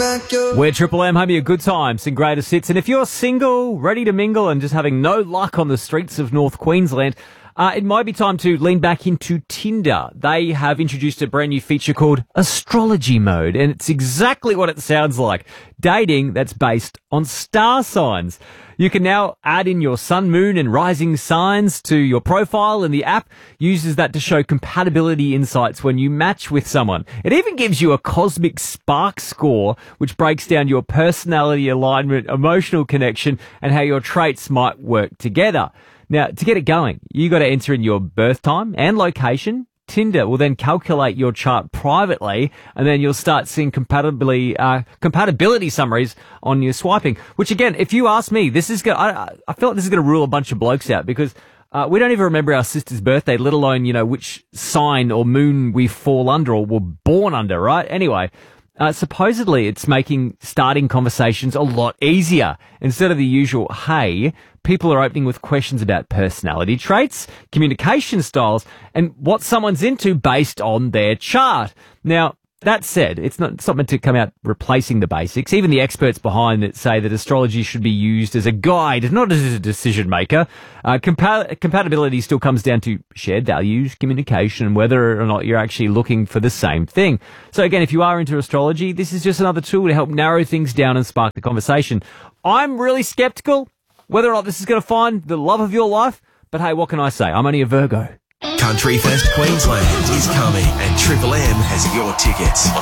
We're Triple M, having a good time, some greatest hits. And if you're single, ready to mingle and just having no luck on the streets of North Queensland, it might be time to lean back into Tinder. They have introduced a brand new feature called Astrology Mode, and it's exactly what it sounds like. Dating that's based on star signs. You can now add in your sun, moon, and rising signs to your profile, and the app uses that to show compatibility insights when you match with someone. It even gives you a cosmic spark score, which breaks down your personality alignment, emotional connection, and how your traits might work together. Now, to get it going, you got to enter in your birth time and location. Tinder will then calculate your chart privately, and then you'll start seeing compatibility summaries on your swiping. Which, again, if you ask me, I feel like this is going to rule a bunch of blokes out, because we don't even remember our sister's birthday, let alone, which sign or moon we fall under or were born under, right? Anyway, supposedly it's making starting conversations a lot easier. Instead of the usual, hey, people are opening with questions about personality traits, communication styles, and what someone's into based on their chart. Now, that said, it's not meant to come out replacing the basics. Even the experts behind it say that astrology should be used as a guide, not as a decision maker. Compatibility still comes down to shared values, communication, and whether or not you're actually looking for the same thing. So again, if you are into astrology, this is just another tool to help narrow things down and spark the conversation. I'm really skeptical whether or not this is going to find the love of your life, but hey, what can I say? I'm only a Virgo. Country Fest Queensland is coming, and Triple M has your tickets.